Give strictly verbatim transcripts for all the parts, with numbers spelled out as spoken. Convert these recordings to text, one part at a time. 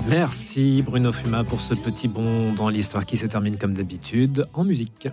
Merci Bruno Fuma pour ce petit bond dans l'histoire qui se termine comme d'habitude en musique.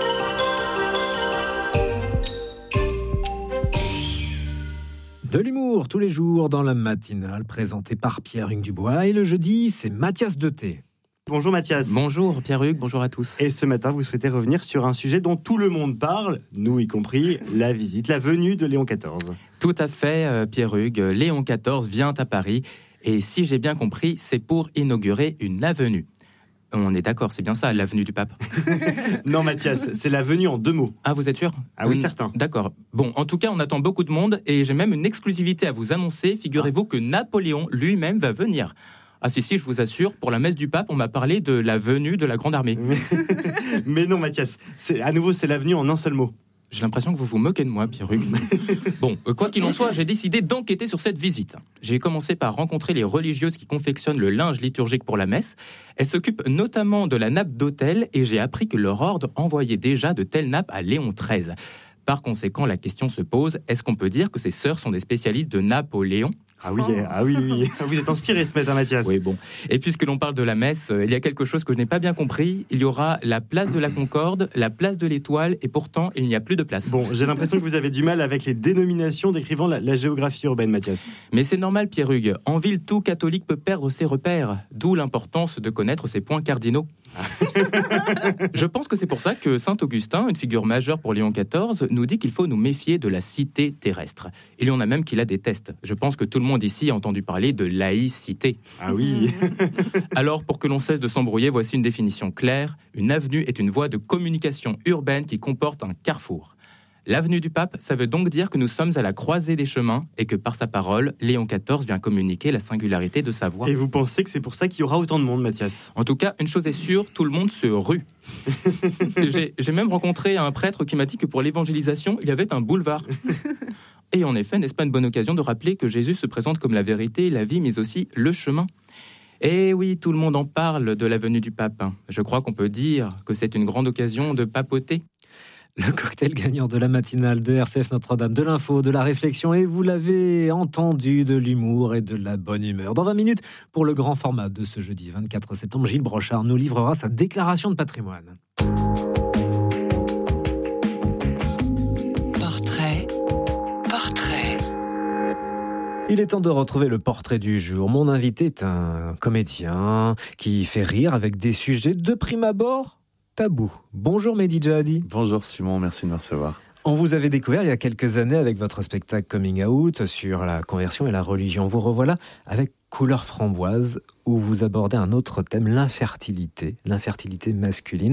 De l'humour tous les jours dans la matinale présenté par Pierre-Hugues Dubois et le jeudi c'est Mathias Deté. Bonjour Mathias. Bonjour Pierre-Hugues, bonjour à tous. Et ce matin, vous souhaitez revenir sur un sujet dont tout le monde parle, nous y compris, la visite, la venue de Léon quatorze. Tout à fait, euh, Pierre-Hugues. Léon quatorze vient à Paris et si j'ai bien compris, c'est pour inaugurer une avenue. On est d'accord, c'est bien ça, l'avenue du pape. Non Mathias, c'est la venue en deux mots. Ah, vous êtes sûr ? Ah oui, Hum, certain. D'accord. Bon, en tout cas, on attend beaucoup de monde et j'ai même une exclusivité à vous annoncer. Figurez-vous que Napoléon lui-même va venir. Ah si, si, je vous assure, pour la messe du pape, on m'a parlé de la venue de la Grande Armée. Mais, mais non Mathias, c'est, à nouveau c'est l'avenue en un seul mot. J'ai l'impression que vous vous moquez de moi, Pierre-Hugues. Bon, euh, quoi qu'il en soit, j'ai décidé d'enquêter sur cette visite. J'ai commencé par rencontrer les religieuses qui confectionnent le linge liturgique pour la messe. Elles s'occupent notamment de la nappe d'autel et j'ai appris que leur ordre envoyait déjà de telles nappes à Léon treize. Par conséquent, la question se pose, est-ce qu'on peut dire que ces sœurs sont des spécialistes de Napoléon ? Ah oui, oh. ah oui, oui, vous êtes inspiré ce matin Mathias. Oui, bon. Et puisque l'on parle de la messe, il y a quelque chose que je n'ai pas bien compris. Il y aura la place de la Concorde, la place de l'Étoile, et pourtant, il n'y a plus de place. Bon, j'ai l'impression que vous avez du mal avec les dénominations décrivant la, la géographie urbaine, Mathias. Mais c'est normal, Pierre-Hugues. En ville, tout catholique peut perdre ses repères, d'où l'importance de connaître ses points cardinaux. Je pense que c'est pour ça que saint Augustin, une figure majeure pour Léon quatorze, nous dit qu'il faut nous méfier de la cité terrestre. Il y en a même qui la détestent. Je pense que tout le monde ici a entendu parler de laïcité. Ah oui. Alors, pour que l'on cesse de s'embrouiller, voici une définition claire. Une avenue est une voie de communication urbaine qui comporte un carrefour. L'avenue du Pape, ça veut donc dire que nous sommes à la croisée des chemins et que par sa parole, Léon quatorze vient communiquer la singularité de sa voix. Et vous pensez que c'est pour ça qu'il y aura autant de monde, Mathias ? En tout cas, une chose est sûre, tout le monde se rue. j'ai, j'ai même rencontré un prêtre qui m'a dit que pour l'évangélisation, il y avait un boulevard. Et en effet, n'est-ce pas une bonne occasion de rappeler que Jésus se présente comme la vérité, la vie, mais aussi le chemin ? Et oui, tout le monde en parle de la venue du pape. Je crois qu'on peut dire que c'est une grande occasion de papoter. Le cocktail gagnant de la matinale de R C F Notre-Dame, de l'info, de la réflexion et vous l'avez entendu, de l'humour et de la bonne humeur. Dans vingt minutes, pour le grand format de ce jeudi vingt-quatre septembre, Gilles Brochard nous livrera sa déclaration de patrimoine. Portrait, portrait. Il est temps de retrouver le portrait du jour. Mon invité est un comédien qui fait rire avec des sujets de prime abord tabou. Bonjour Mehdi Djahadi. Bonjour Simon, merci de me recevoir. On vous avait découvert il y a quelques années avec votre spectacle Coming Out sur la conversion et la religion. Vous revoilà avec Couleur framboise où vous abordez un autre thème, l'infertilité, l'infertilité masculine.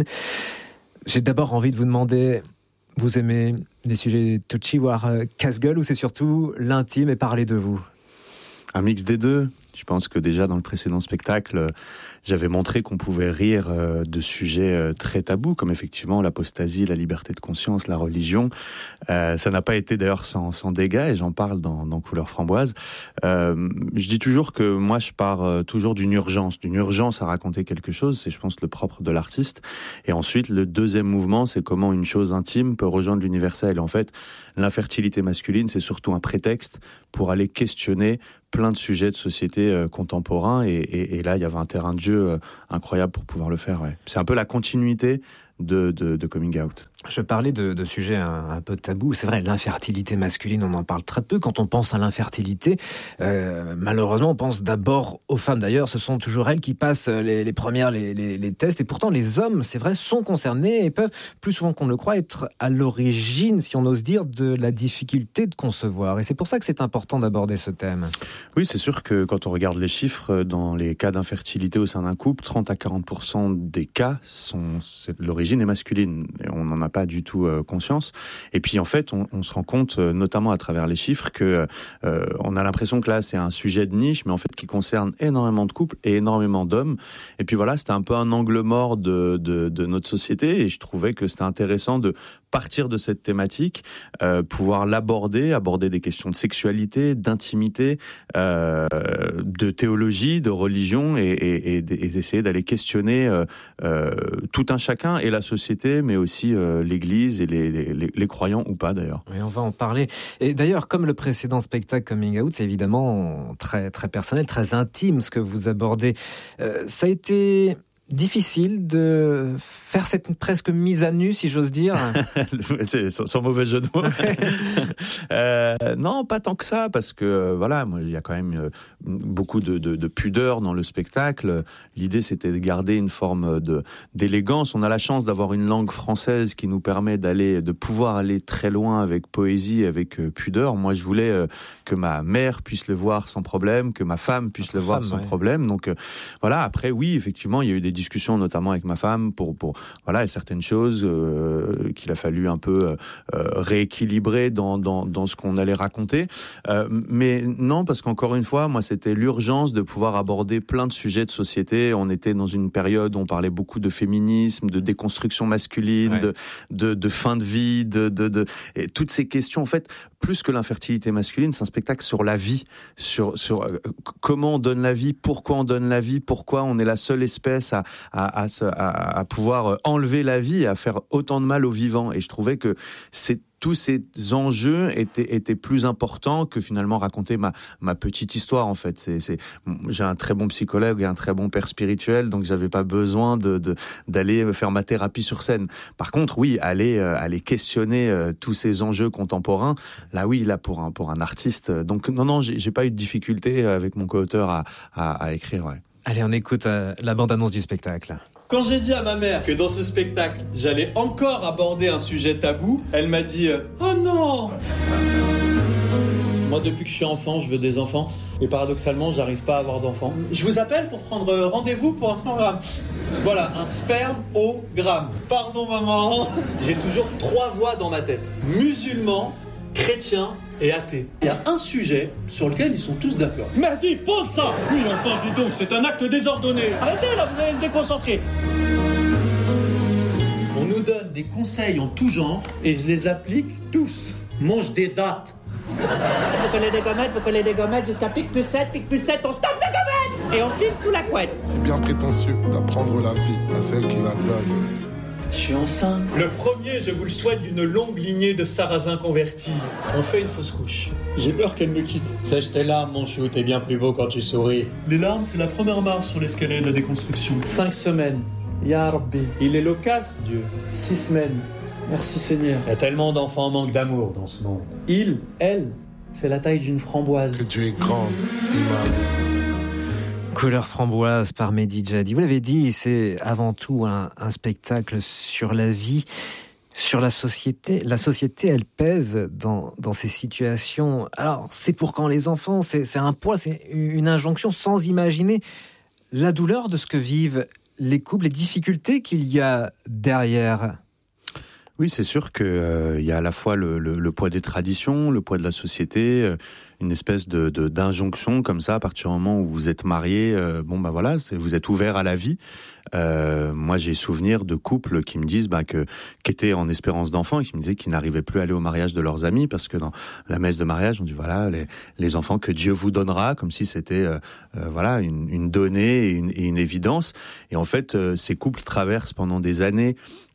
J'ai d'abord envie de vous demander, vous aimez les sujets touchy, voire casse-gueule, ou c'est surtout l'intime et parler de vous ? Un mix des deux. Je pense que déjà dans le précédent spectacle, j'avais montré qu'on pouvait rire de sujets très tabous, comme effectivement l'apostasie, la liberté de conscience, la religion. Euh, ça n'a pas été d'ailleurs sans, sans dégâts, et j'en parle dans, dans Couleur framboise. Euh, je dis toujours que moi, je pars toujours d'une urgence, d'une urgence à raconter quelque chose. C'est, je pense, le propre de l'artiste. Et ensuite, le deuxième mouvement, c'est comment une chose intime peut rejoindre l'universel. Et en fait, l'infertilité masculine, c'est surtout un prétexte pour aller questionner plein de sujets de société euh, contemporains et, et, et là il y avait un terrain de jeu euh, incroyable pour pouvoir le faire. Ouais. C'est un peu la continuité de, de, de Coming Out. Je parlais de, de sujets un, un peu tabous. C'est vrai, l'infertilité masculine, on en parle très peu. Quand on pense à l'infertilité, euh, malheureusement, on pense d'abord aux femmes. D'ailleurs, ce sont toujours elles qui passent les, les premières les, les, les tests. Et pourtant, les hommes, c'est vrai, sont concernés et peuvent, plus souvent qu'on ne le croit, être à l'origine, si on ose dire, de la difficulté de concevoir. Et c'est pour ça que c'est important d'aborder ce thème. Oui, c'est sûr que quand on regarde les chiffres, dans les cas d'infertilité au sein d'un couple, trente à quarante pour cent des cas sont c'est, l'origine est masculine. Et on n'en a pas du tout euh, conscience. Et puis en fait, on, on se rend compte, euh, notamment à travers les chiffres, que euh, on a l'impression que là, c'est un sujet de niche, mais en fait qui concerne énormément de couples et énormément d'hommes. Et puis voilà, c'était un peu un angle mort de, de, de notre société, et je trouvais que c'était intéressant de partir de cette thématique, euh, pouvoir l'aborder, aborder des questions de sexualité, d'intimité, euh, de théologie, de religion, et, et, et d'essayer d'aller questionner euh, euh, tout un chacun et la société, mais aussi euh, l'Église et les, les, les, les croyants ou pas d'ailleurs. Oui, on va en parler. Et d'ailleurs, comme le précédent spectacle Coming Out, c'est évidemment très, très personnel, très intime ce que vous abordez. Euh, ça a été difficile de faire cette presque mise à nu, si j'ose dire. C'est sans, sans mauvais jeu de mots. euh, non, pas tant que ça, parce que voilà, moi, il y a quand même euh, beaucoup de, de, de pudeur dans le spectacle. L'idée, c'était de garder une forme de d'élégance. On a la chance d'avoir une langue française qui nous permet d'aller, de pouvoir aller très loin avec poésie, avec euh, pudeur. Moi, je voulais euh, que ma mère puisse le voir sans problème, que ma femme puisse Votre le voir femme, sans ouais. problème. Donc euh, voilà. Après, oui, effectivement, il y a eu des discussions, notamment avec ma femme, pour pour voilà, et certaines choses euh, qu'il a fallu un peu euh, rééquilibrer dans dans dans ce qu'on allait raconter. Euh, mais non, parce qu'encore une fois, moi, c'était l'urgence de pouvoir aborder plein de sujets de société. On était dans une période où on parlait beaucoup de féminisme, de déconstruction masculine, ouais. de, de de fin de vie, de de de et toutes ces questions. En fait, plus que l'infertilité masculine, c'est un spectacle sur la vie, sur sur euh, comment on donne la vie, pourquoi on donne la vie, pourquoi on est la seule espèce à À, à, à, à pouvoir enlever la vie et à faire autant de mal aux vivants. Et je trouvais que c'est, tous ces enjeux étaient, étaient plus importants que finalement raconter ma, ma petite histoire, en fait. C'est, c'est, j'ai un très bon psychologue et un très bon père spirituel, donc j'avais pas besoin de, de, d'aller faire ma thérapie sur scène. Par contre, oui, aller, euh, aller questionner euh, tous ces enjeux contemporains, là oui, là pour un, pour un artiste. Donc non, non, j'ai, j'ai pas eu de difficulté avec mon co-auteur à, à, à écrire, ouais. Allez, on écoute euh, la bande-annonce du spectacle. Quand j'ai dit à ma mère que dans ce spectacle, j'allais encore aborder un sujet tabou, elle m'a dit euh, « Oh non !» Moi, depuis que je suis enfant, je veux des enfants. Et paradoxalement, j'arrive pas à avoir d'enfants. Je vous appelle pour prendre rendez-vous pour un programme. Voilà, un spermogramme. Pardon, maman. J'ai toujours trois voix dans ma tête. Musulman, chrétien et athée. Il y a un sujet sur lequel ils sont tous d'accord. Mehdi, pose ça. Oui, enfin, dis donc, c'est un acte désordonné. Arrêtez là, vous allez me déconcentrer. On nous donne des conseils en tout genre et je les applique tous. Mange des dates. Vous collez des gommettes, vous collez des gommettes jusqu'à pic plus sept, pic plus sept, on stoppe des gommettes et on file sous la couette. C'est bien prétentieux d'apprendre la vie à celle qui la donne. Je suis enceinte. Le premier, je vous le souhaite, d'une longue lignée de sarrasins convertis. On fait une fausse couche. J'ai peur qu'elle me quitte. Sèche tes larmes, mon chou, t'es bien plus beau quand tu souris. Les larmes, c'est la première marche sur l'escalier de la déconstruction. Cinq semaines. Ya Rabbi. Il est loquace, Dieu. Six semaines. Merci Seigneur. Il y a tellement d'enfants en manque d'amour dans ce monde. Il, elle, fait la taille d'une framboise. Que tu es grande, Imani. Couleur framboise par Mehdi Jadi. Vous l'avez dit, c'est avant tout un, un spectacle sur la vie, sur la société. La société, elle pèse dans, dans ces situations. Alors, c'est pour quand les enfants, c'est, c'est un poids, c'est une injonction sans imaginer la douleur de ce que vivent les couples, les difficultés qu'il y a derrière. Oui, c'est sûr que euh, y a à la fois le, le, le poids des traditions, le poids de la société, euh, une espèce de, de d'injonction comme ça à partir du moment où vous êtes marié. Euh, bon bah voilà, c'est, vous êtes ouvert à la vie. Euh, moi, j'ai souvenir de couples qui me disent bah que qui étaient en espérance d'enfant et qui me disaient qu'ils n'arrivaient plus à aller au mariage de leurs amis parce que dans la messe de mariage, on dit voilà les, les enfants que Dieu vous donnera, comme si c'était euh, euh, voilà une, une donnée et une, et une évidence. Et en fait, euh, ces couples traversent pendant des années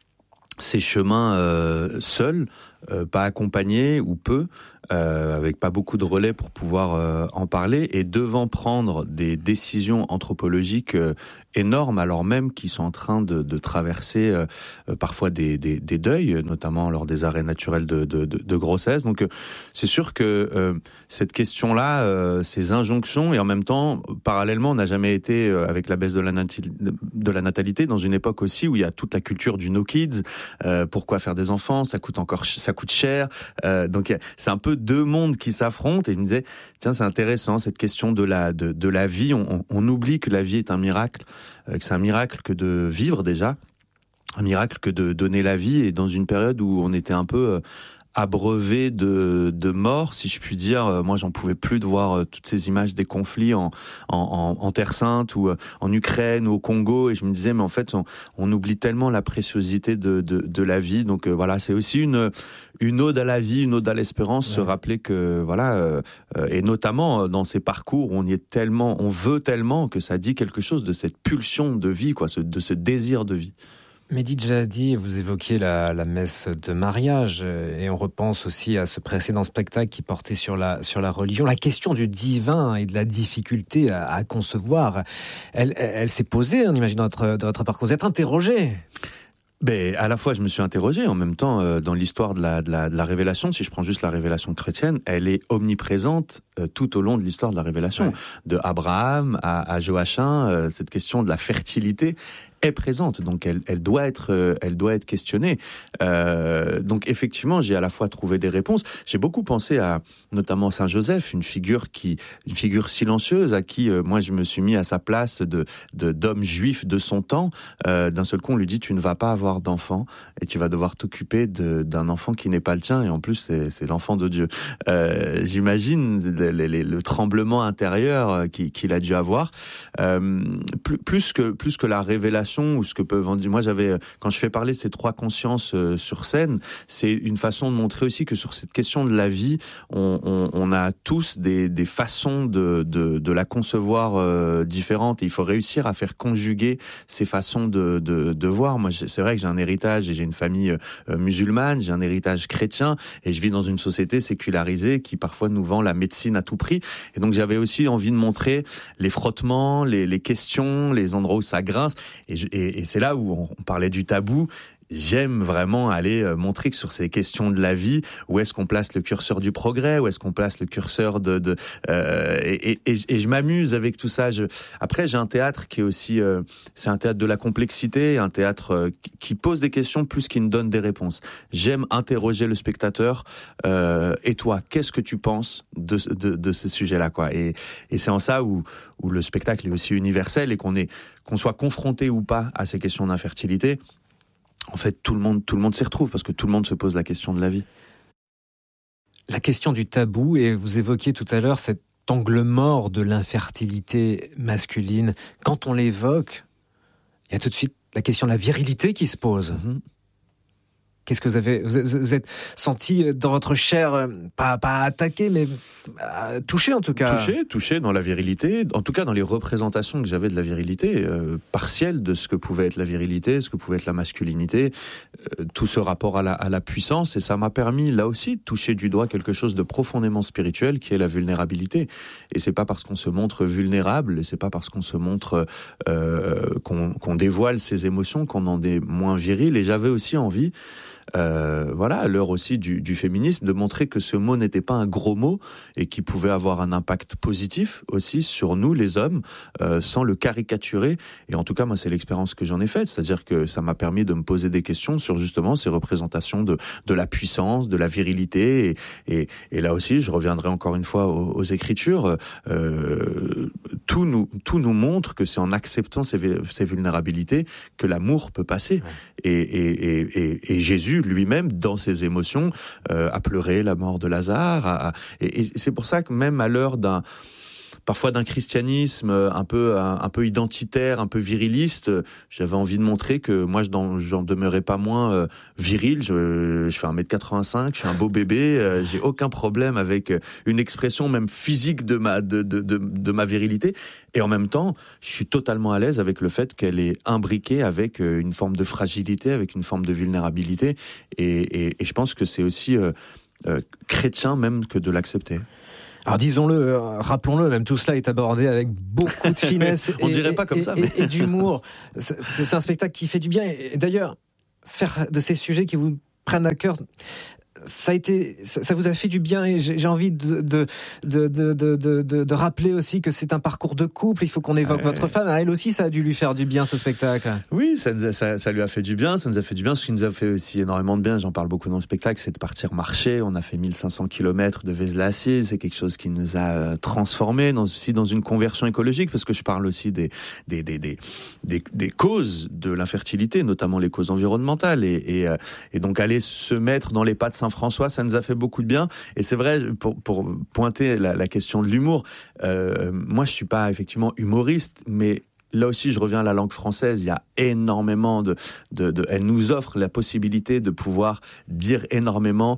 ces chemins euh, seuls, euh, pas accompagnés ou peu, euh, avec pas beaucoup de relais pour pouvoir euh, en parler, et devant prendre des décisions anthropologiques euh, énormes, alors même qu'ils sont en train de, de traverser euh, parfois des, des, des deuils, notamment lors des arrêts naturels de, de, de, de grossesse. Donc euh, c'est sûr que euh, cette question-là, euh, ces injonctions, et en même temps, parallèlement, on n'a jamais été, euh, avec la baisse de la, nati- de la natalité, dans une époque aussi où il y a toute la culture du no kids. Euh, pourquoi faire des enfants ? Ça coûte encore, ça coûte cher. Euh, donc c'est un peu deux mondes qui s'affrontent. Et je me disais, tiens, c'est intéressant cette question de la de, de la vie. On, on, on oublie que la vie est un miracle, euh, que c'est un miracle que de vivre déjà, un miracle que de donner la vie. Et dans une période où on était un peu euh, abreuvé de de mort, si je puis dire. Moi, j'en pouvais plus de voir toutes ces images des conflits en en, en Terre Sainte ou en Ukraine ou au Congo, et je me disais mais en fait on, on oublie tellement la préciosité de de, de la vie. Donc euh, voilà, c'est aussi une une ode à la vie, une ode à l'espérance, ouais. Se rappeler que voilà euh, et notamment dans ces parcours où on y est tellement, on veut tellement que ça dit quelque chose de cette pulsion de vie, quoi, ce, de ce désir de vie. Mehdi Djihadi, vous évoquiez la, la messe de mariage et on repense aussi à ce précédent spectacle qui portait sur la, sur la religion. La question du divin et de la difficulté à, à concevoir, elle, elle, elle s'est posée, on imagine, dans votre, dans votre parcours. Vous êtes interrogé. Ben, à la fois, je me suis interrogé, en même temps, euh, dans l'histoire de la, de, la, de la révélation, si je prends juste la révélation chrétienne, elle est omniprésente euh, tout au long de l'histoire de la révélation. Ouais. De Abraham à, à Joachim, euh, cette question de la fertilité est présente, donc elle, elle doit être, euh, elle doit être questionnée. Euh, donc effectivement, j'ai à la fois trouvé des réponses. J'ai beaucoup pensé à, notamment Saint Joseph, une figure qui, une figure silencieuse à qui, euh, moi, je me suis mis à sa place de, de d'homme juif de son temps. Euh, d'un seul coup, on lui dit, tu ne vas pas avoir d'enfant et tu vas devoir t'occuper de, d'un enfant qui n'est pas le tien et en plus, c'est, c'est l'enfant de Dieu. Euh, j'imagine le, le, le tremblement intérieur qu'il, qu'il a dû avoir. Euh, plus, plus que, plus que la révélation ou ce que peuvent en dire. Moi, j'avais, quand je fais parler ces trois consciences euh, sur scène, c'est une façon de montrer aussi que sur cette question de la vie, on, on, on a tous des, des façons de, de, de la concevoir euh, différentes et il faut réussir à faire conjuguer ces façons de, de, de voir. Moi, c'est vrai que j'ai un héritage et j'ai une famille euh, musulmane, j'ai un héritage chrétien et je vis dans une société sécularisée qui parfois nous vend la médecine à tout prix. Et donc, j'avais aussi envie de montrer les frottements, les, les questions, les endroits où ça grince. Et Et, et c'est là où on, on parlait du tabou. J'aime vraiment aller euh, montrer que sur ces questions de la vie, où est-ce qu'on place le curseur du progrès, où est-ce qu'on place le curseur de, de euh, et, et, et je m'amuse avec tout ça. Je... Après, j'ai un théâtre qui est aussi, euh, c'est un théâtre de la complexité, un théâtre euh, qui pose des questions plus qu'il ne donne des réponses. J'aime interroger le spectateur. Euh, et toi, qu'est-ce que tu penses de, de, de ce sujet-là, quoi. Et, et c'est en ça où, où le spectacle est aussi universel et qu'on est, qu'on soit confronté ou pas à ces questions d'infertilité. En fait, tout le monde, tout le monde s'y retrouve parce que tout le monde se pose la question de la vie. La question du tabou, et vous évoquiez tout à l'heure cet angle mort de l'infertilité masculine. Quand on l'évoque, il y a tout de suite la question de la virilité qui se pose. Mmh. Qu'est-ce que vous avez, vous êtes senti dans votre chair, pas, pas attaqué, mais touché en tout cas? Touché, touché dans la virilité, en tout cas dans les représentations que j'avais de la virilité, euh, partielle de ce que pouvait être la virilité, ce que pouvait être la masculinité, euh, tout ce rapport à la, à la puissance, et ça m'a permis là aussi de toucher du doigt quelque chose de profondément spirituel qui est la vulnérabilité. Et c'est pas parce qu'on se montre vulnérable, et c'est pas parce qu'on se montre, euh, qu'on, qu'on dévoile ses émotions qu'on en est moins viril. Et j'avais aussi envie, Euh, voilà, à l'heure aussi du, du féminisme, de montrer que ce mot n'était pas un gros mot et qui pouvait avoir un impact positif aussi sur nous, les hommes, euh, sans le caricaturer. Et en tout cas, moi, c'est l'expérience que j'en ai faite, c'est-à-dire que ça m'a permis de me poser des questions sur justement ces représentations de, de la puissance, de la virilité. Et, et, et là aussi, je reviendrai encore une fois aux, aux Écritures. Euh, tout nous, tout nous montre que c'est en acceptant ces, ces vulnérabilités que l'amour peut passer. Ouais. Et, et, et, et, et Jésus lui-même, dans ses émotions, euh, a pleuré la mort de Lazare. A, a, et, et c'est pour ça que même à l'heure d'un parfois d'un christianisme un peu un, un peu identitaire, un peu viriliste, j'avais envie de montrer que moi, je n'en, j'en demeurais pas moins euh, viril. Je, je fais un mètre quatre-vingt-cinq, je suis un beau bébé, euh, j'ai aucun problème avec une expression même physique de ma de, de de de ma virilité. Et en même temps, je suis totalement à l'aise avec le fait qu'elle est imbriquée avec une forme de fragilité, avec une forme de vulnérabilité. Et, et, et je pense que c'est aussi euh, euh, chrétien même que de l'accepter. Alors disons-le, euh, rappelons-le, même tout cela est abordé avec beaucoup de finesse. On et, dirait pas comme et, ça, et, mais... et d'humour. C'est, c'est un spectacle qui fait du bien. Et d'ailleurs, faire de ces sujets qui vous prennent à cœur, ça a été, ça, ça vous a fait du bien. Et j'ai, j'ai envie de de, de de de de de de rappeler aussi que c'est un parcours de couple. Il faut qu'on évoque ouais. votre femme. Elle aussi, ça a dû lui faire du bien, ce spectacle. Oui, ça, nous a, ça, ça lui a fait du bien. Ça nous a fait du bien. Ce qui nous a fait aussi énormément de bien, j'en parle beaucoup dans le spectacle, c'est de partir marcher. On a fait mille cinq cents kilomètres de Vézelay-Assise. C'est quelque chose qui nous a transformés, dans, aussi dans une conversion écologique, parce que je parle aussi des des des des des, des causes de l'infertilité, notamment les causes environnementales. Et, et et donc aller se mettre dans les pas de Saint François, ça nous a fait beaucoup de bien. Et c'est vrai, pour, pour pointer la, la question de l'humour, euh, moi je suis pas effectivement humoriste, mais là aussi je reviens à la langue française, il y a énormément de, de, de... Elle nous offre la possibilité de pouvoir dire énormément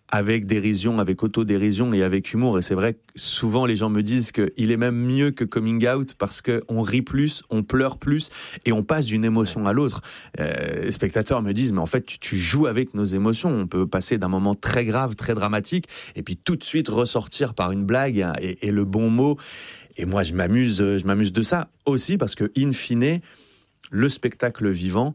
avec dérision, avec autodérision et avec humour. Et c'est vrai que souvent les gens me disent qu'il est même mieux que Coming Out parce qu'on rit plus, on pleure plus et on passe d'une émotion à l'autre. Euh, les spectateurs me disent, mais en fait, tu, tu joues avec nos émotions. On peut passer d'un moment très grave, très dramatique et puis tout de suite ressortir par une blague et, et le bon mot. Et moi, je m'amuse, je m'amuse de ça aussi parce que, in fine, le spectacle vivant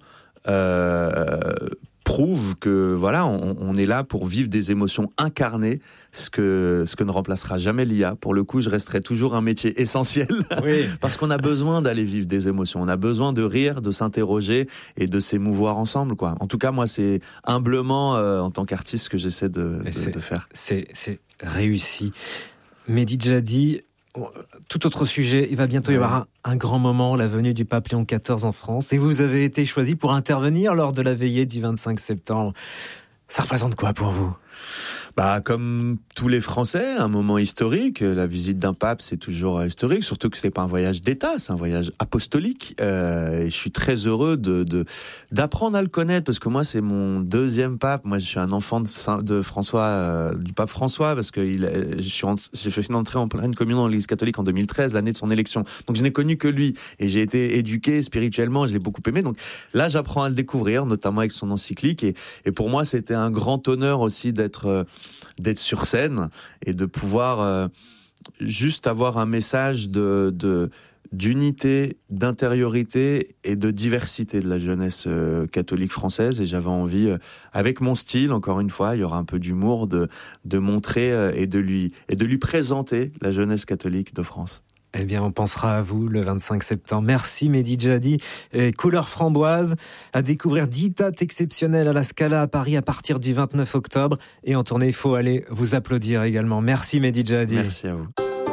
euh, prouve que voilà, on, on est là pour vivre des émotions incarnées, ce que ce que ne remplacera jamais l'I A. Pour le coup, je resterai toujours un métier essentiel oui. parce qu'on a besoin d'aller vivre des émotions. On a besoin de rire, de s'interroger et de s'émouvoir ensemble, quoi. En tout cas, moi, c'est humblement euh, en tant qu'artiste que j'essaie de, de, de faire. C'est c'est réussi. Mehdi Djadi. Tout autre sujet, il va bientôt y avoir un, un grand moment, la venue du pape Léon quatorze en France, et vous avez été choisi pour intervenir lors de la veillée du vingt-cinq septembre. Ça représente quoi pour vous ? Bah, comme tous les Français, un moment historique. La visite d'un pape, c'est toujours historique, surtout que c'est pas un voyage d'État, c'est un voyage apostolique. Euh, et je suis très heureux de, de d'apprendre à le connaître, parce que moi, c'est mon deuxième pape. Moi, je suis un enfant de, Saint, de François, euh, du pape François, parce que il, je suis en, j'ai fait une entrée en pleine communion dans l'Église catholique en deux mille treize, l'année de son élection. Donc, je n'ai connu que lui, et j'ai été éduqué spirituellement. Je l'ai beaucoup aimé. Donc, là, j'apprends à le découvrir, notamment avec son encyclique. Et, et pour moi, c'était un grand honneur aussi d'être euh, d'être sur scène et de pouvoir euh, juste avoir un message de, de d'unité, d'intériorité et de diversité de la jeunesse euh, catholique française. Et j'avais envie, euh, avec mon style, encore une fois, il y aura un peu d'humour, de de montrer euh, et de lui et de lui présenter la jeunesse catholique de France. Eh bien, on pensera à vous le vingt-cinq septembre. Merci Mehdi Djadi. Et Couleur framboise, à découvrir dix dates exceptionnelles à la Scala à Paris à partir du vingt-neuf octobre. Et en tournée, il faut aller vous applaudir également. Merci Mehdi Djadi. Merci à vous.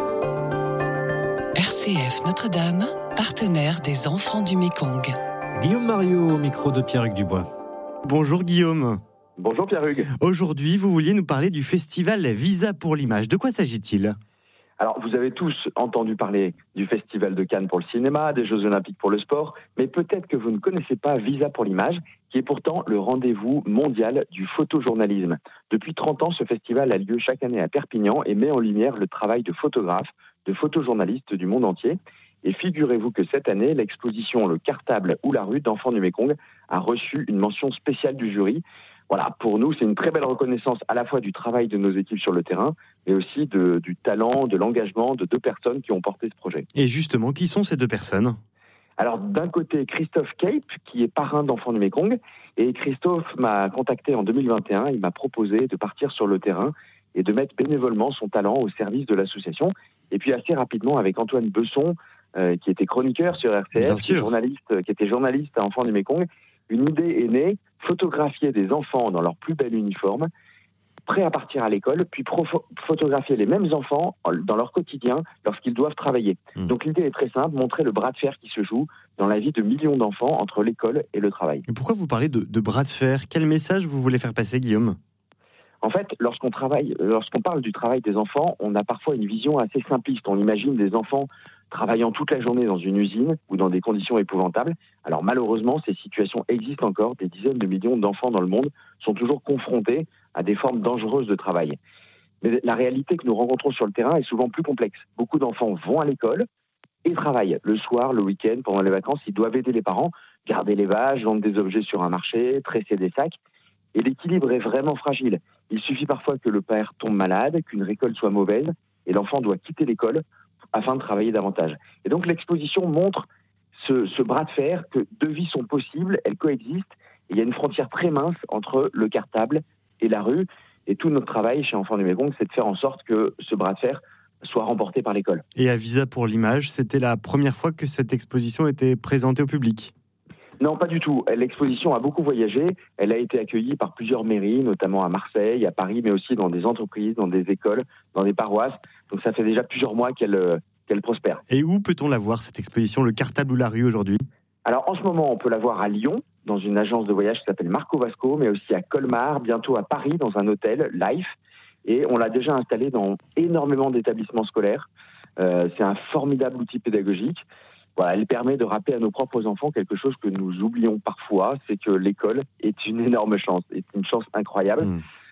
R C F Notre-Dame, partenaire des enfants du Mékong. Guillaume Mariot au micro de Pierre-Hugues Dubois. Bonjour Guillaume. Bonjour Pierre-Hugues. Aujourd'hui, vous vouliez nous parler du festival Visa pour l'image. De quoi s'agit-il ? Alors, vous avez tous entendu parler du Festival de Cannes pour le cinéma, des Jeux Olympiques pour le sport, mais peut-être que vous ne connaissez pas Visa pour l'image, qui est pourtant le rendez-vous mondial du photojournalisme. Depuis trente ans, ce festival a lieu chaque année à Perpignan et met en lumière le travail de photographes, de photojournalistes du monde entier. Et figurez-vous que cette année, l'exposition Le Cartable ou la rue d'enfants du Mékong a reçu une mention spéciale du jury. Voilà, pour nous, c'est une très belle reconnaissance à la fois du travail de nos équipes sur le terrain, mais aussi de, du talent, de l'engagement de deux personnes qui ont porté ce projet. Et justement, qui sont ces deux personnes ? Alors, d'un côté, Christophe Cape, qui est parrain d'Enfants du Mékong, et Christophe m'a contacté en deux mille vingt et un, il m'a proposé de partir sur le terrain et de mettre bénévolement son talent au service de l'association. Et puis assez rapidement, avec Antoine Besson, euh, qui était chroniqueur sur R C F, qui, journaliste, qui était journaliste à Enfants du Mékong, une idée est née, photographier des enfants dans leur plus bel uniforme, prêts à partir à l'école, puis profo- photographier les mêmes enfants dans leur quotidien lorsqu'ils doivent travailler. Mmh. Donc l'idée est très simple, montrer le bras de fer qui se joue dans la vie de millions d'enfants entre l'école et le travail. Et pourquoi vous parlez de, de bras de fer ? Quel message vous voulez faire passer, Guillaume ? En fait, lorsqu'on travaille, lorsqu'on parle du travail des enfants, on a parfois une vision assez simpliste. On imagine des enfants travaillant toute la journée dans une usine ou dans des conditions épouvantables. Alors malheureusement, ces situations existent encore. Des dizaines de millions d'enfants dans le monde sont toujours confrontés à des formes dangereuses de travail. Mais la réalité que nous rencontrons sur le terrain est souvent plus complexe. Beaucoup d'enfants vont à l'école et travaillent. Le soir, le week-end, pendant les vacances, ils doivent aider les parents, garder les vaches, vendre des objets sur un marché, tresser des sacs. Et l'équilibre est vraiment fragile. Il suffit parfois que le père tombe malade, qu'une récolte soit mauvaise, et l'enfant doit quitter l'école afin de travailler davantage. Et donc l'exposition montre ce, ce bras de fer, que deux vies sont possibles, elles coexistent, et il y a une frontière très mince entre le cartable et la rue, et tout notre travail chez Enfants du Mékong, c'est de faire en sorte que ce bras de fer soit remporté par l'école. Et à Visa pour l'image, c'était la première fois que cette exposition était présentée au public ? Non, pas du tout. L'exposition a beaucoup voyagé. Elle a été accueillie par plusieurs mairies, notamment à Marseille, à Paris, mais aussi dans des entreprises, dans des écoles, dans des paroisses. Donc ça fait déjà plusieurs mois qu'elle, qu'elle prospère. Et où peut-on la voir, cette exposition, Le Cartable ou la rue, aujourd'hui ? Alors en ce moment, on peut la voir à Lyon, dans une agence de voyage qui s'appelle Marco Vasco, mais aussi à Colmar, bientôt à Paris, dans un hôtel, Life. Et on l'a déjà installée dans énormément d'établissements scolaires. Euh, c'est un formidable outil pédagogique. Voilà, elle permet de rappeler à nos propres enfants quelque chose que nous oublions parfois, c'est que l'école est une énorme chance, est une chance incroyable. Mmh.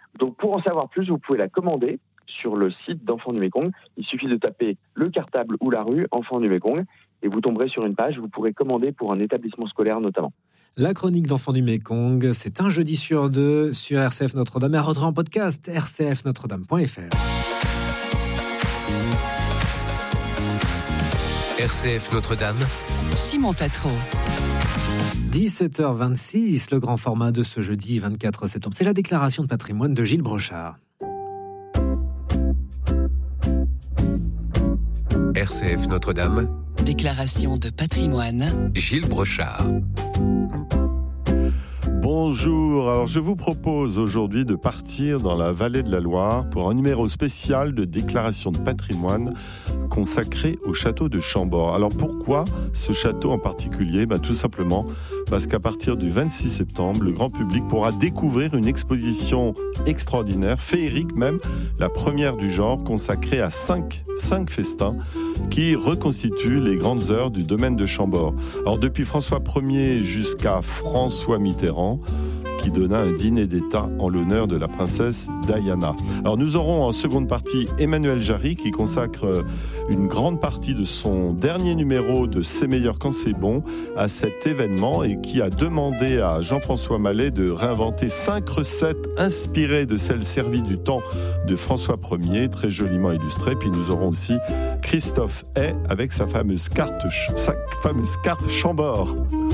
Donc pour en savoir plus, vous pouvez la commander sur le site d'Enfants du Mékong. Il suffit de taper le cartable ou la rue Enfants du Mékong et vous tomberez sur une page. Vous pourrez commander pour un établissement scolaire notamment. La chronique d'Enfants du Mékong, c'est un jeudi sur deux sur R C F Notre-Dame et à retrouver en podcast r c f notre dame point f r. R C F Notre-Dame, Simon Tatro. dix-sept heures vingt-six, le grand format de ce jeudi vingt-quatre septembre. C'est la déclaration de patrimoine de Gilles Brochard. R C F Notre-Dame, Déclaration de patrimoine, Gilles Brochard. Bonjour, alors je vous propose aujourd'hui de partir dans la vallée de la Loire pour un numéro spécial de déclaration de patrimoine consacré au château de Chambord. Alors pourquoi ce château en particulier ? Ben, tout simplement parce qu'à partir du vingt-six septembre, le grand public pourra découvrir une exposition extraordinaire, féerique même, la première du genre, consacrée à cinq, cinq festins qui reconstituent les grandes heures du domaine de Chambord. Alors depuis François Ier jusqu'à François Mitterrand, qui donna un dîner d'État en l'honneur de la princesse Diana. Alors nous aurons en seconde partie Emmanuel Jarry qui consacre une grande partie de son dernier numéro de C'est meilleur quand c'est bon à cet événement et qui a demandé à Jean-François Mallet de réinventer cinq recettes inspirées de celles servies du temps de François Ier, très joliment illustrées. Puis nous aurons aussi Christophe Hay avec sa fameuse carte, sa fameuse carte Chambord.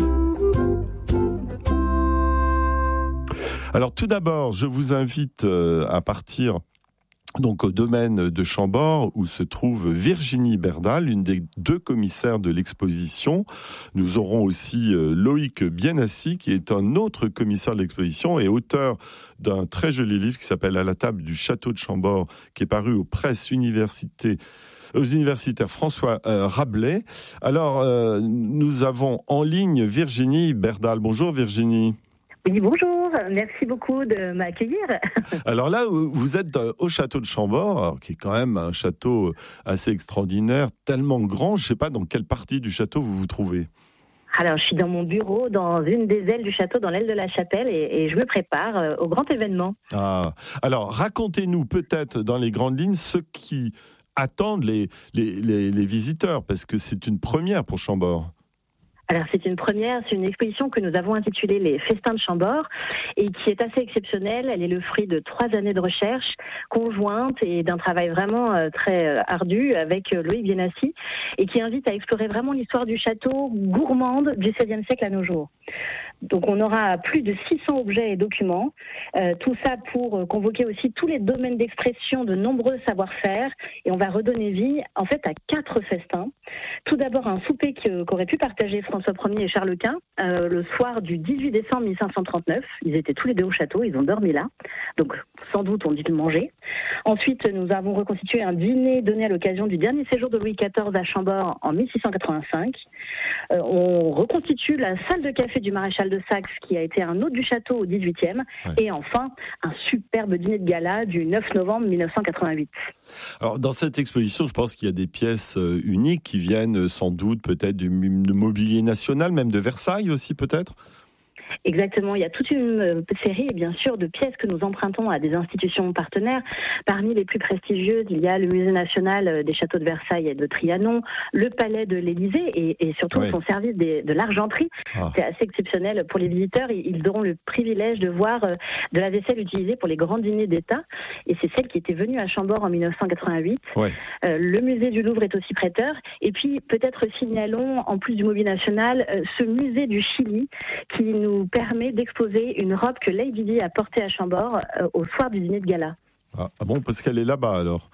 Alors tout d'abord, je vous invite à partir donc au domaine de Chambord où se trouve Virginie Berdal, une des deux commissaires de l'exposition. Nous aurons aussi Loïc Bienassi qui est un autre commissaire de l'exposition et auteur d'un très joli livre qui s'appelle À la table du château de Chambord, qui est paru aux presses universités aux universitaires François euh, Rabelais. Alors, euh, nous avons en ligne Virginie Berdal. Bonjour Virginie. Oui, bonjour, merci beaucoup de m'accueillir. Alors là, vous êtes au château de Chambord, qui est quand même un château assez extraordinaire, tellement grand, je ne sais pas dans quelle partie du château vous vous trouvez. Alors, je suis dans mon bureau, dans une des ailes du château, dans l'aile de la chapelle, et, et je me prépare euh, au grand événement. Ah, alors racontez-nous peut-être dans les grandes lignes ce qui attendent les, les, les, les visiteurs, parce que c'est une première pour Chambord. Alors c'est une première, c'est une exposition que nous avons intitulée Les Festins de Chambord et qui est assez exceptionnelle. Elle est le fruit de trois années de recherche conjointe et d'un travail vraiment euh, très euh, ardu avec euh, Loïc Bienassi et qui invite à explorer vraiment l'histoire du château gourmande du seizième siècle à nos jours. Donc on aura plus de six cents objets et documents, euh, tout ça pour euh, convoquer aussi tous les domaines d'expression de nombreux savoir-faire et on va redonner vie en fait à quatre festins. Tout d'abord un souper que, qu'auraient pu partager François Ier et Charles Quint euh, le soir du dix-huit décembre mille cinq cent trente-neuf. Ils étaient tous les deux au château, ils ont dormi là, donc sans doute on dit de manger. Ensuite nous avons reconstitué un dîner donné à l'occasion du dernier séjour de Louis quatorze à Chambord en mille six cent quatre-vingt-cinq. Euh, on reconstitue la salle de café du maréchal de Saxe qui a été un hôte du château au dix-huitième ouais. Et enfin un superbe dîner de gala du neuf novembre mille neuf cent quatre-vingt-huit. Alors dans cette exposition je pense qu'il y a des pièces uniques qui viennent sans doute peut-être du mobilier national, même de Versailles aussi peut-être. Exactement, il y a toute une série bien sûr de pièces que nous empruntons à des institutions partenaires. Parmi les plus prestigieuses, il y a le Musée national des châteaux de Versailles et de Trianon, le Palais de l'Élysée et, et surtout ouais. son service des, de l'argenterie. Ah. C'est assez exceptionnel pour les visiteurs. Ils auront le privilège de voir de la vaisselle utilisée pour les grands dîners d'État et c'est celle qui était venue à Chambord en mille neuf cent quatre-vingt-huit. Ouais. Euh, le musée du Louvre est aussi prêteur et puis peut-être signalons en plus du mobilier national euh, ce musée du Chili qui nous permet d'exposer une robe que Lady Di a portée à Chambord euh, au soir du dîner de gala. Ah, ah bon, parce qu'elle est là-bas alors.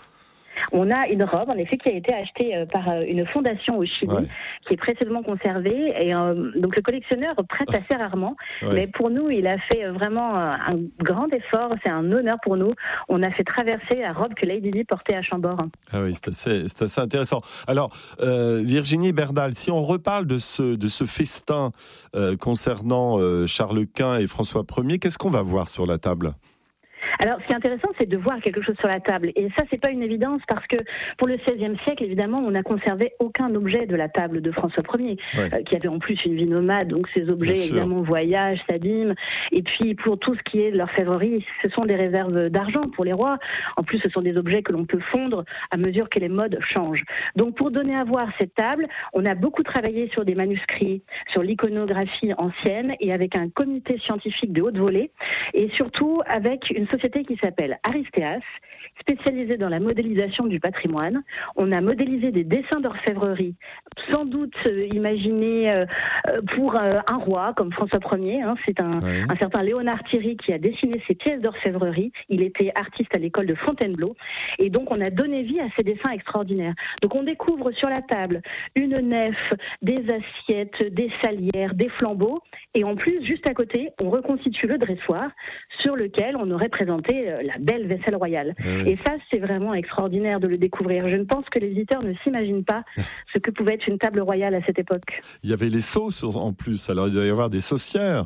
On a une robe, en effet, qui a été achetée euh, par euh, une fondation au Chili, ouais. qui est précédemment conservée. Et euh, donc le collectionneur prête assez rarement, ouais. mais pour nous, il a fait vraiment euh, un grand effort. C'est un honneur pour nous. On a fait traverser la robe que Lady Di portait à Chambord. Ah oui, c'est assez, c'est assez intéressant. Alors, euh, Virginie Berdal, si on reparle de ce de ce festin euh, concernant euh, Charles Quint et François Ier, qu'est-ce qu'on va voir sur la table ? Alors, ce qui est intéressant, c'est de voir quelque chose sur la table. Et ça, c'est pas une évidence parce que pour le seizième siècle, évidemment, on n'a conservé aucun objet de la table de François Ier, ouais. euh, qui avait en plus une vie nomade. Donc, ces objets, évidemment, voyagent, s'abîment. Et puis, pour tout ce qui est de l'orfèvrerie, ce sont des réserves d'argent pour les rois. En plus, ce sont des objets que l'on peut fondre à mesure que les modes changent. Donc, pour donner à voir cette table, on a beaucoup travaillé sur des manuscrits, sur l'iconographie ancienne et avec un comité scientifique de haute volée et surtout avec une société qui s'appelle Aristéas, spécialisée dans la modélisation du patrimoine. On a modélisé des dessins d'orfèvrerie, sans doute euh, imaginés euh, pour euh, un roi comme François Ier. Hein. C'est un, oui. un certain Léonard Thierry qui a dessiné ces pièces d'orfèvrerie. Il était artiste à l'école de Fontainebleau. Et donc, on a donné vie à ces dessins extraordinaires. Donc, on découvre sur la table une nef, des assiettes, des salières, des flambeaux. Et en plus, juste à côté, on reconstitue le dressoir sur lequel on aurait présenté la belle vaisselle royale. Oui. Et ça, c'est vraiment extraordinaire de le découvrir. Je ne pense que les visiteurs ne s'imaginent pas ce que pouvait être une table royale à cette époque. Il y avait les sauces en plus, alors il doit y avoir des saucières.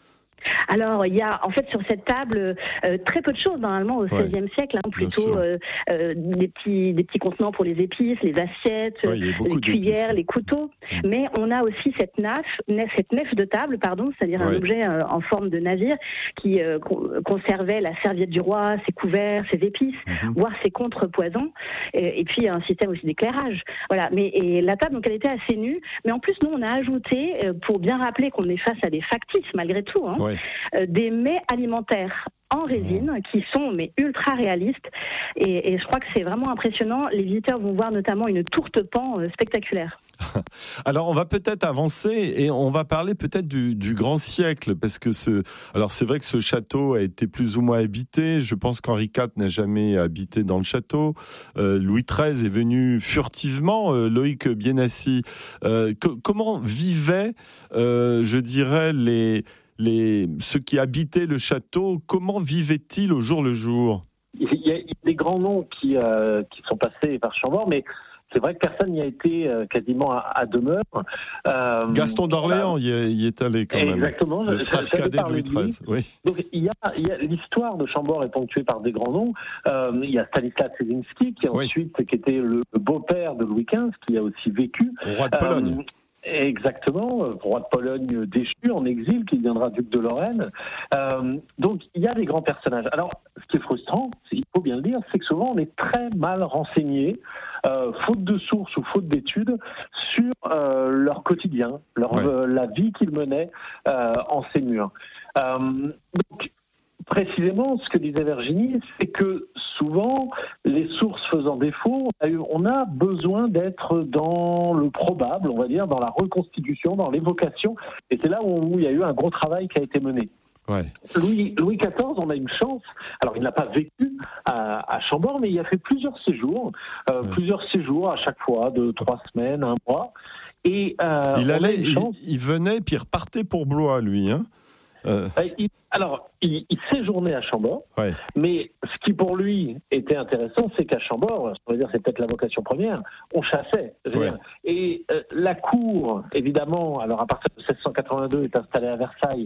Alors, il y a en fait sur cette table euh, très peu de choses normalement au seizième ouais, siècle, hein, plutôt euh, euh, des petits des petits contenants pour les épices, les assiettes, ouais, les cuillères, les couteaux. Mmh. Mais on a aussi cette nef, nef cette nef de table, pardon, c'est-à-dire ouais. un objet euh, en forme de navire qui euh, conservait la serviette du roi, ses couverts, ses épices, mmh. voire ses contrepoisons, et, et puis un système aussi d'éclairage. Voilà. Mais et la table donc elle était assez nue, mais en plus nous on a ajouté euh, pour bien rappeler qu'on est face à des factices malgré tout. Hein, ouais. Euh, des mets alimentaires en résine qui sont mais ultra réalistes et, et je crois que c'est vraiment impressionnant. Les visiteurs vont voir notamment une tourte pan euh, spectaculaire. Alors on va peut-être avancer et on va parler peut-être du, du grand siècle parce que ce, alors c'est vrai que ce château a été plus ou moins habité. Je pense qu'Henri quatre n'a jamais habité dans le château. Euh, Louis treize est venu furtivement. Euh, Loïc Bienassi, euh, que, comment vivaient, euh, je dirais les Les, ceux qui habitaient le château, comment vivaient-ils au jour le jour ? Il y a, il y a des grands noms qui, euh, qui sont passés par Chambord, mais c'est vrai que personne n'y a été euh, quasiment à, à demeure. Euh, Gaston d'Orléans y, est, y est allé quand même. Exactement. Le frère cadet de Louis treize. Oui. Donc il y, a, il y a l'histoire de Chambord est ponctuée par des grands noms. Euh, il y a Stanislas Lesinski qui oui. ensuite qui était le beau-père de Louis quinze, qui a aussi vécu. Roi de Pologne. Euh, Exactement, roi de Pologne déchu en exil, qui deviendra duc de Lorraine. Euh, donc il y a des grands personnages. Alors, ce qui est frustrant, il faut bien le dire, c'est que souvent on est très mal renseigné, euh, faute de sources ou faute d'études, sur euh, leur quotidien, leur, ouais. euh, la vie qu'ils menaient euh, en ces murs. Euh, donc, précisément, ce que disait Virginie, c'est que souvent, les sources faisant défaut, on a besoin d'être dans le probable, on va dire, dans la reconstitution, dans l'évocation. Et c'est là où il y a eu un gros travail qui a été mené. Ouais. Louis, Louis quatorze, on a une chance. Alors, il n'a pas vécu à, à Chambord, mais il a fait plusieurs séjours, euh, ouais. plusieurs séjours à chaque fois, de trois semaines, un mois. Et euh, il allait, il, il venait, puis il repartait pour Blois, lui, hein. Euh... Il, alors, il, il séjournait à Chambord, ouais. mais ce qui pour lui était intéressant, c'est qu'à Chambord, on va dire c'est peut-être la vocation première, on chassait. Ouais. Et euh, la cour, évidemment, alors à partir de seize cent quatre-vingt-deux, est installée à Versailles.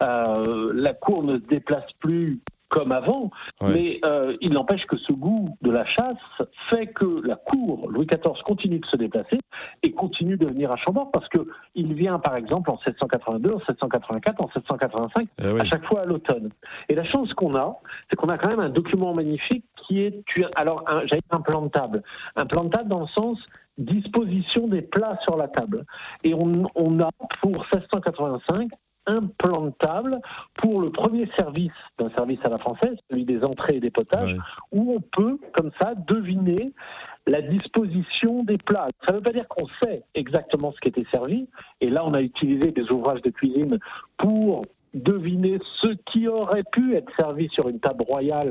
Euh, la cour ne se déplace plus comme avant, ouais. mais euh, il n'empêche que ce goût de la chasse fait que la cour, Louis quatorze, continue de se déplacer et continue de venir à Chambord parce qu'il vient par exemple en sept cent quatre-vingt-deux, en sept cent quatre-vingt-quatre, en sept cent quatre-vingt-cinq, eh oui. à chaque fois à l'automne. Et la chance qu'on a, c'est qu'on a quand même un document magnifique qui est, alors un, j'avais un plan de table, un plan de table dans le sens disposition des plats sur la table. Et on, on a pour seize cent quatre-vingt-cinq un plan de table pour le premier service d'un service à la française, celui des entrées et des potages, ouais. où on peut, comme ça, deviner la disposition des plats. Ça ne veut pas dire qu'on sait exactement ce qui était servi, et là on a utilisé des ouvrages de cuisine pour deviner ce qui aurait pu être servi sur une table royale